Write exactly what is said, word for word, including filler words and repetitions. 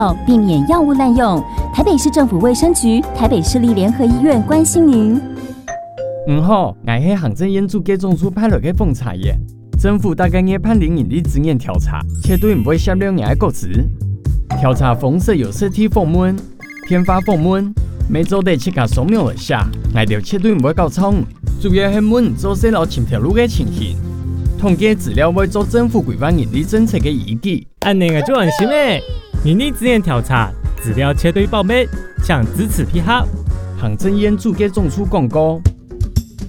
避免药物滥用。台北市政府卫生局、台北市立联合医院关心您。 唔好，我是行政院主计总署派来的奉查员。政府大概也判零盈利资源调查，绝对唔会泄露我的个资。调查方式有实体访问、电话访问，每周得七个扫描一下，我就绝对唔会搞错。主要是问做细路前条路的情形。统计资料会做政府规范盈利政策的依据。 安尼个就安心嘞。盈利资源调查资料绝对保密，请支持配合。 行政院主计总署广告。